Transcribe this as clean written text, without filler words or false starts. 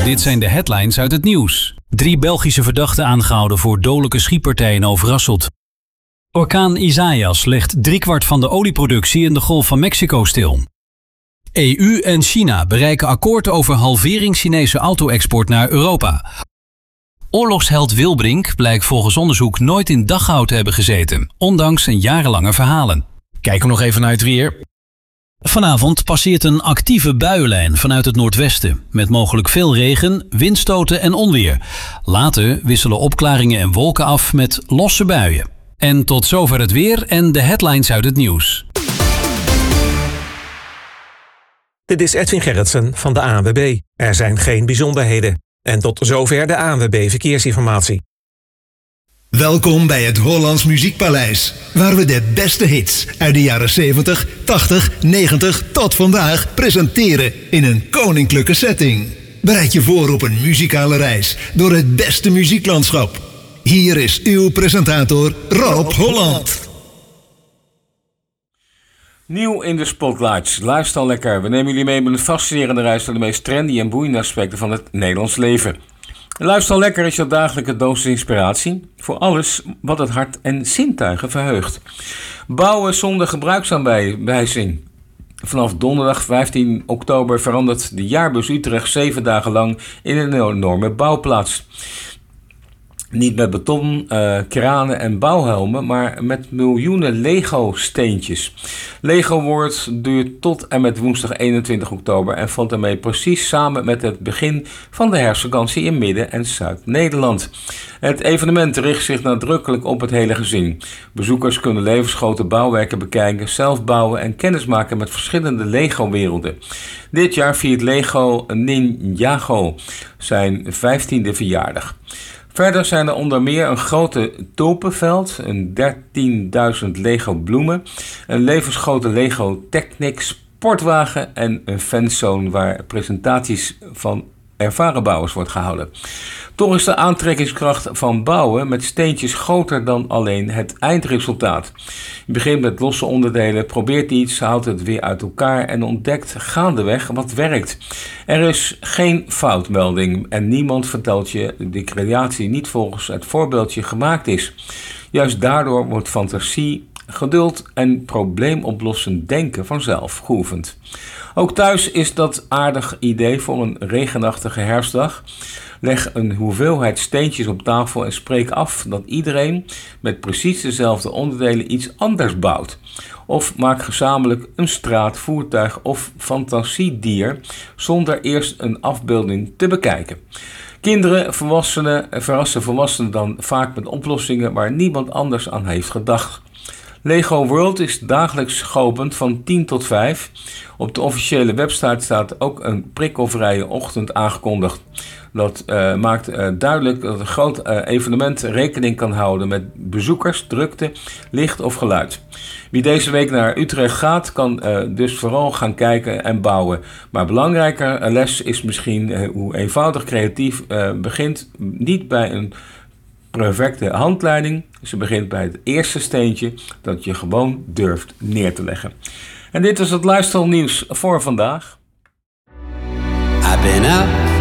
Dit zijn de headlines uit het nieuws. 3 Belgische verdachten aangehouden voor dodelijke schietpartij in Overasselt. Orkaan Isaias legt 3/4 van de olieproductie in de Golf van Mexico stil. EU en China bereiken akkoord over halvering Chinese auto-export naar Europa. Oorlogsheld Wilbrink blijkt volgens onderzoek nooit in Dachau te hebben gezeten, ondanks zijn jarenlange verhalen. Kijken we nog even naar het weer. Vanavond passeert een actieve buienlijn vanuit het noordwesten, met mogelijk veel regen, windstoten en onweer. Later wisselen opklaringen en wolken af met losse buien. En tot zover het weer en de headlines uit het nieuws. Dit is Edwin Gerritsen van de ANWB. Er zijn geen bijzonderheden. En tot zover de ANWB Verkeersinformatie. Welkom bij het Hollands Muziekpaleis, waar we de beste hits uit de jaren 70, 80, 90 tot vandaag presenteren in een koninklijke setting. Bereid je voor op een muzikale reis door het beste muzieklandschap. Hier is uw presentator Rob Holland. Nieuw in de Spotlights. Luister al lekker. We nemen jullie mee met een fascinerende reis door de meest trendy en boeiende aspecten van het Nederlands leven. Luister al lekker is je dagelijkse dosis inspiratie voor alles wat het hart en zintuigen verheugt. Bouwen zonder gebruiksaanwijzing. Vanaf donderdag 15 oktober verandert de jaarbus Utrecht 7 dagen lang in een enorme bouwplaats. Niet met beton, kranen en bouwhelmen, maar met miljoenen Lego-steentjes. Lego World duurt tot en met woensdag 21 oktober en valt daarmee precies samen met het begin van de herfstvakantie in Midden- en Zuid-Nederland. Het evenement richt zich nadrukkelijk op het hele gezin. Bezoekers kunnen levensgrote bouwwerken bekijken, zelf bouwen en kennismaken met verschillende Lego-werelden. Dit jaar viert Lego Ninjago zijn 15e verjaardag. Verder zijn er onder meer een grote tulpenveld, een 13.000 Lego bloemen, een levensgrote Lego Technic sportwagen en een fanzone waar presentaties van ervaren bouwers wordt gehouden. Toch is de aantrekkingskracht van bouwen met steentjes groter dan alleen het eindresultaat. Je begint met losse onderdelen, probeert iets, haalt het weer uit elkaar en ontdekt gaandeweg wat werkt. Er is geen foutmelding en niemand vertelt je de creatie niet volgens het voorbeeldje gemaakt is. Juist daardoor wordt fantasie, geduld en probleemoplossend denken vanzelf geoefend. Ook thuis is dat aardig idee voor een regenachtige herfstdag. Leg een hoeveelheid steentjes op tafel en spreek af dat iedereen met precies dezelfde onderdelen iets anders bouwt. Of maak gezamenlijk een straat, voertuig of fantasiedier zonder eerst een afbeelding te bekijken. Kinderen verrassen volwassenen dan vaak met oplossingen waar niemand anders aan heeft gedacht. Lego World is dagelijks geopend van 10 tot 5. Op de officiële website staat ook een prikkelvrije ochtend aangekondigd. Dat maakt duidelijk dat een groot evenement rekening kan houden met bezoekers, drukte, licht of geluid. Wie deze week naar Utrecht gaat, kan dus vooral gaan kijken en bouwen. Maar belangrijker les is misschien hoe eenvoudig creatief begint niet bij een perfecte handleiding. Ze begint bij het eerste steentje dat je gewoon durft neer te leggen. En dit is het lifestyle nieuws voor vandaag. I've been out